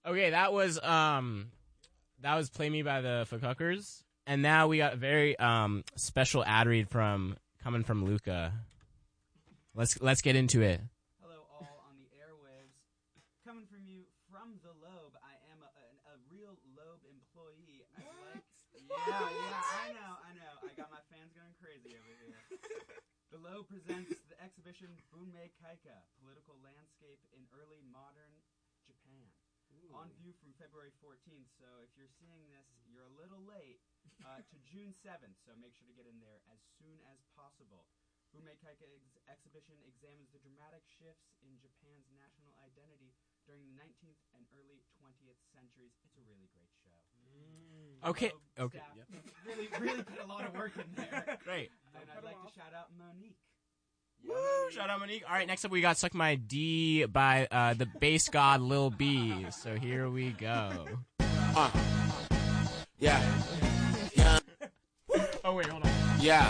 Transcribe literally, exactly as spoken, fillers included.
Okay, that was um, that was "Play Me" by the Fuckers, and now we got a very um special ad read from coming from Luca. Let's let's get into it. Hello, all on the airwaves. Coming from you from the Lobe. I am a, a, a real Lobe employee. I like, yeah, yeah, I know, I know. I got my fans going crazy over here. The Lobe presents the exhibition Bunmei Kaika, Political Landscape in Early Modern Japan. Ooh. On view from February fourteenth, so if you're seeing this, you're a little late, uh, to June seventh, so make sure to get in there as soon as possible. Bunmei Kaika ex- exhibition examines the dramatic shifts in Japan's national identity during the nineteenth and early twentieth centuries. It's a really great show. Mm. Okay, Lobe okay. Yep. Yep. Really, really put a lot of work in there. Great. And I'd like to shout out Monique. Woo! Shout out Monique. All right, next up we got "Suck My D" by uh, the bass god Lil B. So here we go. Uh, yeah. Yeah. Oh wait, hold on. Yeah.